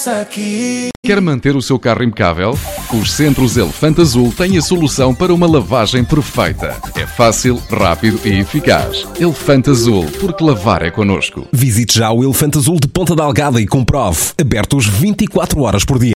começa aqui. Quer manter o seu carro impecável? Os Centros Elefante Azul têm a solução para uma lavagem perfeita. É fácil, rápido e eficaz. Elefante Azul, porque lavar é connosco. Visite já o Elefante Azul de Ponta Delgada e comprove. Abertos 24 horas por dia.